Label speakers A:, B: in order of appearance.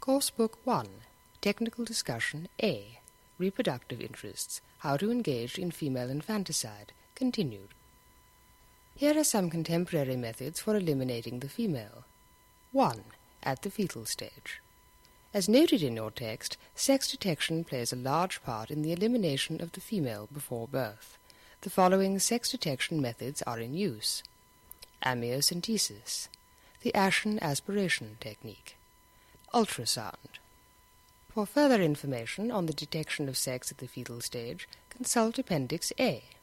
A: Coursebook 1, Technical Discussion A, Reproductive Interests, How to Engage in Female Infanticide, continued. Here are some contemporary methods for eliminating the female. 1. At the fetal stage. As noted in your text, sex detection plays a large part in the elimination of the female before birth. The following sex detection methods are in use. Amniocentesis, the Ashen aspiration technique. Ultrasound. For further information on the detection of sex at the fetal stage, consult Appendix A.